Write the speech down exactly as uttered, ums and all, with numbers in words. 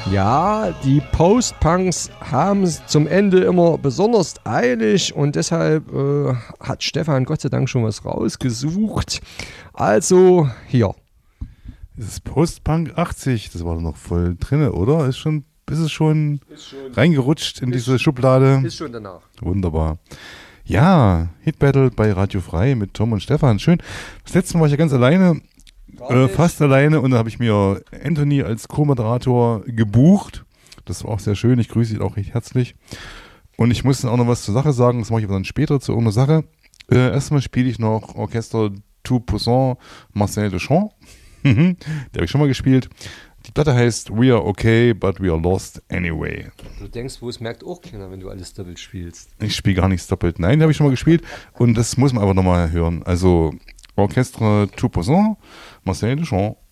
Ja, die Post-Punks haben es zum Ende immer besonders eilig und deshalb äh, hat Stefan Gott sei Dank schon was rausgesucht. Also hier. Das ist Post-Punk achtzig, das war doch noch voll drinne, oder? Ist schon, ist es schon, ist schon reingerutscht in diese Schublade? Ist schon danach. Wunderbar. Ja, Hit Battle bei Radio Frei mit Tom und Stefan. Schön. Das letzte Mal war ich ja ganz alleine. Äh, fast alleine und da habe ich mir Anthony als Co-Moderator gebucht. Das war auch sehr schön, ich grüße ihn auch recht herzlich. Und ich muss dann auch noch was zur Sache sagen, das mache ich aber dann später zu irgendeiner Sache. Äh, erstmal spiele ich noch Orchester Tout Puissant Marcel Duchamp. Der habe ich schon mal gespielt. Die Platte heißt We Are Okay, But We Are Lost Anyway. Du denkst, wo es merkt auch keiner, wenn du alles doppelt spielst. Ich spiele gar nichts doppelt. Nein, die habe ich schon mal gespielt und das muss man aber nochmal hören. Also Orchestre Tout Puissant Marcel Duchamp.